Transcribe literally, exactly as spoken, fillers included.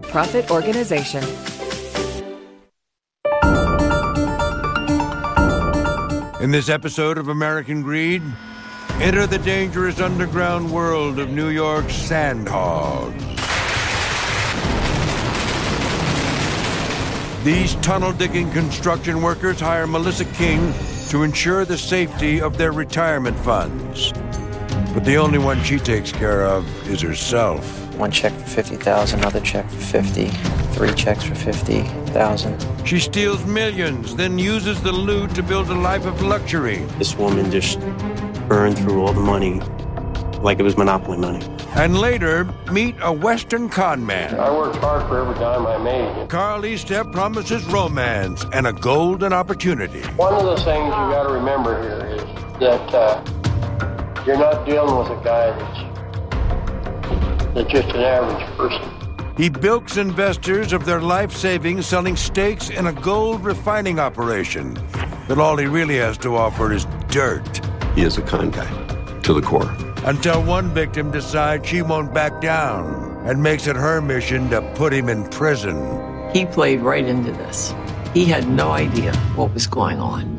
nonprofit organization. In this episode of American Greed, enter the dangerous underground world of New York's sandhogs. These tunnel-digging construction workers hire Melissa King to ensure the safety of their retirement funds. But the only one she takes care of is herself. One check for fifty thousand dollars, another check for fifty thousand dollars, three checks for fifty thousand dollars. She steals millions, then uses the loot to build a life of luxury. This woman just burned through all the money like it was Monopoly money. And later, meet a Western con man. I worked hard for every dime I made. Carl Estep promises romance and a golden opportunity. One of the things you got to remember here is that uh, you're not dealing with a guy that's, that's just an average person. He bilks investors of their life savings selling stakes in a gold refining operation. But all he really has to offer is dirt. He is a con guy, to the core. Until one victim decides she won't back down and makes it her mission to put him in prison. He played right into this. He had no idea what was going on.